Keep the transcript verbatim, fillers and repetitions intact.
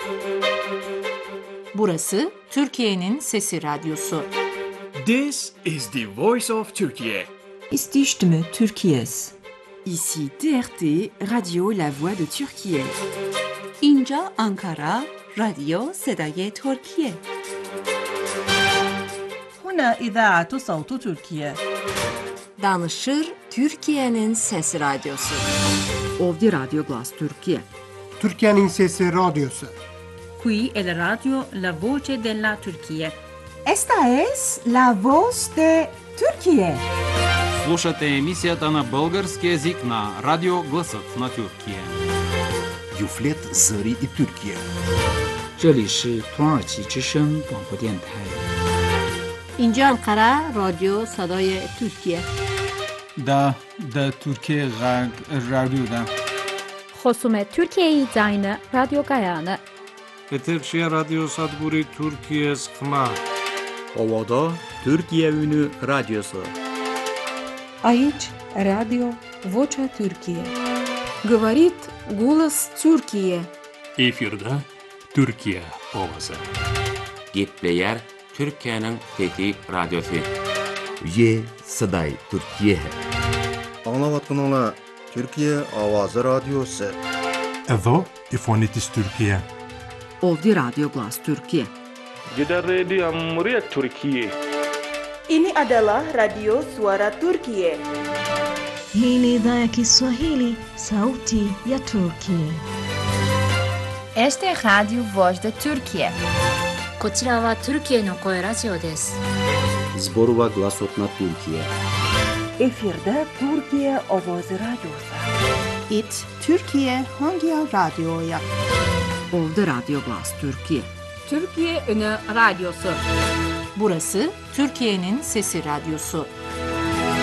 Burası Türkiye'nin Sesi Radyosu. This is the voice of Turkey. İsti stimme Türkiye's. Ici T R T, Radio La Voix de Türkiye. اینجا آنکارا، رادیو صدای ترکیه. هنا إذاعة صوت تركيا. Danışır Türkiye'nin Sesi Radyosu. Ovdje Radio Glas Türkiye. Türkiye'nin Sesi Radyosu. Qui è la radio La Voce della Turchia. Esta es La Voz de Türkiye. Слушате емисията на български език на Радио Гласът на Türkiye. Юфлет Зари и Türkiye. 这里是土耳其之声广播电台。 اینجا انقره رادیو صدای ترکیه. دا دا ترکیه غرب رادیو دا. خصوم ترکیه زاین رادیو گایانه. Eterşehir Radyo Sadburi Türkiye Sıkma. Ovada Türkiye Ünü Radyosu. Aici Radio Vocea Türkiye. Говорит голос Türkiye. Efirde Türkiye Ovası. Gitleyer Türkiye'nin Fethi Radyosu. Ye Saday Türkiye. Anlavatkanala Türkiye Avazı Radyosu. Evo İfonitis Türkiye. Ovdje Radio Glas Türkiye. Gidan Radio Muryat Türkiye. Ini adalah Radio Suara Turkiye. Hii ni idhaa ya Kiswahili, Sauti ya Turkiye. Este es Radio Voz de Türkiye. こちらはトルキエの声ラジオです。 Zborova Glasot na Türkiye. Efirde Türkiye Ovoz Radyosu. It Türkiye Hangi Radyo'ya? Ovdje Radio Glas Türkiye. Türkiye Ünü Radyosu. Burası Türkiye'nin Sesi Radyosu.